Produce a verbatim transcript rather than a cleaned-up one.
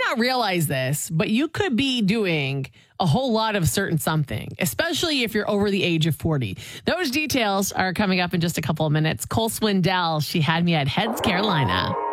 not realize this, but you could be doing a whole lot of certain something, especially if you're over the age of forty. Those details are coming up in just a couple of minutes. Cole Swindell, she had me at Heads Carolina.